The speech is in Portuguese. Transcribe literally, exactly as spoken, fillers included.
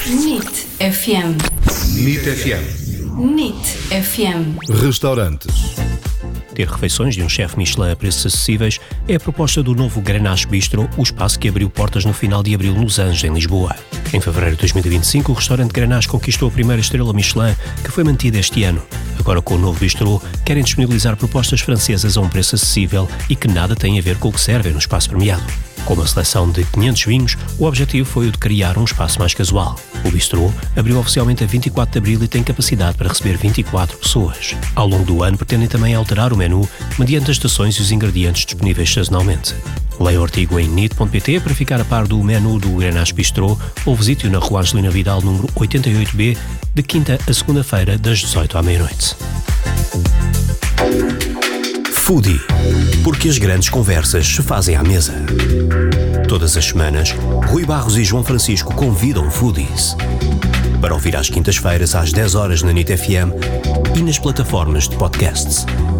N I T F M. N I T F M. N I T F M. Restaurantes. Ter refeições de um chefe Michelin a preços acessíveis é a proposta do novo Grenache Bistro, o espaço que abriu portas no final de abril nos Anjos, em Lisboa. Em fevereiro de dois mil e vinte e cinco, o restaurante Grenache conquistou a primeira estrela Michelin, que foi mantida este ano. Agora, com o novo bistrô, querem disponibilizar propostas francesas a um preço acessível e que nada têm a ver com o que servem no espaço premiado. Com uma seleção de quinhentos vinhos, o objetivo foi o de criar um espaço mais casual. O bistrô abriu oficialmente a vinte e quatro de abril e tem capacidade para receber vinte e quatro pessoas. Ao longo do ano, pretendem também alterar o menu mediante as estações e os ingredientes disponíveis sazonalmente. Leia o artigo em N I T ponto P T para ficar a par do menu do Grenache Bistro ou visite-o na Rua Angelina Vidal, número oitenta e oito B, de quinta a segunda-feira, das dezoito à meia-noite. Foodie, porque as grandes conversas se fazem à mesa. Todas as semanas, Rui Barros e João Francisco convidam foodies para ouvir às quintas-feiras às dez horas na N I T F M e nas plataformas de podcasts.